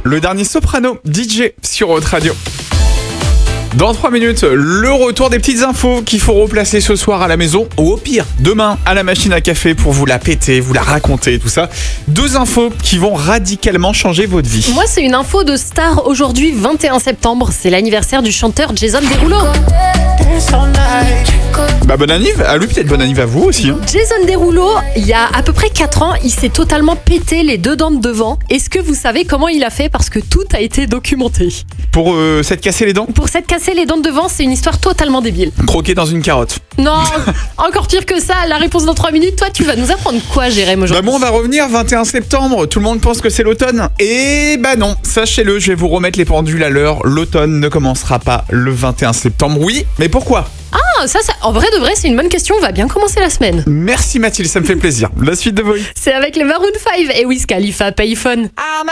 Le dernier Soprano, DJ sur Haute Radio. Dans 3 minutes, le retour des petites infos qu'il faut replacer ce soir à la maison ou au pire, demain à la machine à café pour vous la péter, vous la raconter, tout ça. 2 infos qui vont radicalement changer votre vie. Moi, c'est une info de star aujourd'hui, 21 septembre. C'est l'anniversaire du chanteur Jason Derulo. Bah bonne anniv à lui, peut-être bonne anniv à vous aussi. Jason Derulo, il y a à peu près 4 ans, il s'est totalement pété les 2 dents de devant. Est-ce que vous savez comment il a fait? Parce que tout a été documenté. Pour s'être cassé les dents? Pour s'être cassé les dents de devant, c'est une histoire totalement débile. Croqué dans une carotte. Non, encore pire que ça. La réponse dans 3 minutes. Toi, tu vas nous apprendre quoi, Jérém, aujourd'hui? Bah bon, on va revenir 21 septembre. Tout le monde pense que c'est l'automne. Et bah non, sachez-le, je vais vous remettre les pendules à l'heure. L'automne ne commencera pas le 21 septembre. Oui, mais pourquoi? Ah, ça, en vrai de vrai, c'est une bonne question. On va bien commencer la semaine. Merci Mathilde, ça me fait plaisir. La suite de Voix. C'est avec les Maroon 5 et Wiz Khalifa, Payphone.